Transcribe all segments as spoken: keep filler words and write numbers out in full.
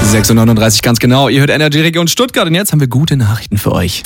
sechs Uhr neununddreißig ganz genau. Ihr hört Energy Region Stuttgart und jetzt haben wir gute Nachrichten für euch.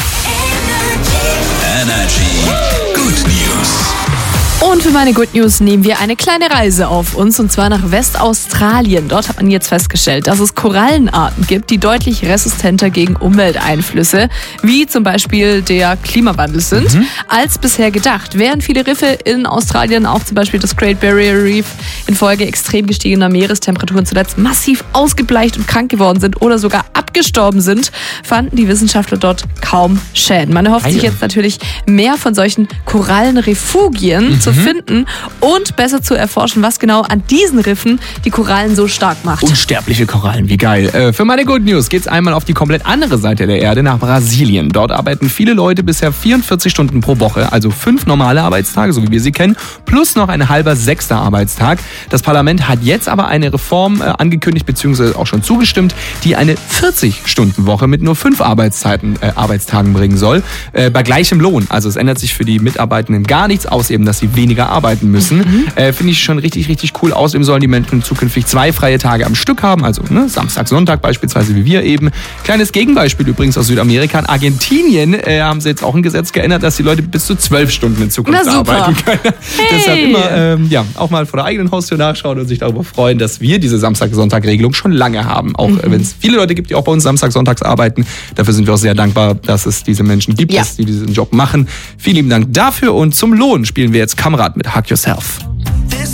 Energy Good News. Und für meine Good News nehmen wir eine kleine Reise auf uns, und zwar nach Westaustralien. Dort hat man jetzt festgestellt, dass es Korallenarten gibt, die deutlich resistenter gegen Umwelteinflüsse, wie zum Beispiel der Klimawandel sind, mhm. als bisher gedacht. Während viele Riffe in Australien, auch zum Beispiel das Great Barrier Reef, infolge extrem gestiegener Meerestemperaturen zuletzt massiv ausgebleicht und krank geworden sind oder sogar abgestorben sind, fanden die Wissenschaftler dort kaum Schäden. Man erhofft sich jetzt natürlich mehr von solchen Korallenrefugien mhm. zu finden und besser zu erforschen, was genau an diesen Riffen die Korallen so stark macht. Unsterbliche Korallen, wie geil. Äh, für meine Good News geht's einmal auf die komplett andere Seite der Erde, nach Brasilien. Dort arbeiten viele Leute bisher vierundvierzig Stunden pro Woche, also fünf normale Arbeitstage, so wie wir sie kennen, plus noch ein halber sechster Arbeitstag. Das Parlament hat jetzt aber eine Reform äh, angekündigt, beziehungsweise auch schon zugestimmt, die eine vierzig-Stunden-Woche mit nur fünf Arbeitszeiten, äh, Arbeitstagen bringen soll, äh, bei gleichem Lohn. Also es ändert sich für die Mitarbeitenden gar nichts, außer eben, dass sie weniger arbeiten müssen. Mhm. Äh, Finde ich schon richtig, richtig cool. Außerdem sollen die Menschen zukünftig zwei freie Tage am Stück haben, also ne, Samstag, Sonntag beispielsweise, wie wir eben. Kleines Gegenbeispiel übrigens aus Südamerika. In Argentinien äh, haben sie jetzt auch ein Gesetz geändert, dass die Leute bis zu zwölf Stunden in Zukunft arbeiten können. Hey. Deshalb immer ähm, ja, auch mal vor der eigenen Haustür nachschauen und sich darüber freuen, dass wir diese Samstag-Sonntag-Regelung schon lange haben. Auch mhm. äh, wenn es viele Leute gibt, die auch bei uns Samstag, Sonntags arbeiten. Dafür sind wir auch sehr dankbar, dass es diese Menschen gibt, ja. dass die diesen Job machen. Vielen lieben Dank dafür und zum Lohn spielen wir jetzt Kamerad mit Hug Yourself.